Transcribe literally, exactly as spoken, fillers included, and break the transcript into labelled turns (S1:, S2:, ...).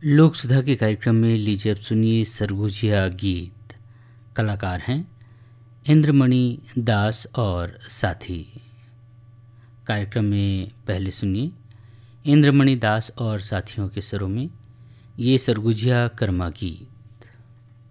S1: लोक सुधा के कार्यक्रम में लीजिए अब सुनिए सरगुजिया गीत। कलाकार हैं इंद्रमणि दास और साथी। कार्यक्रम में पहले सुनिए इंद्रमणि दास और साथियों के स्वरों में ये सरगुजिया कर्मा गीत।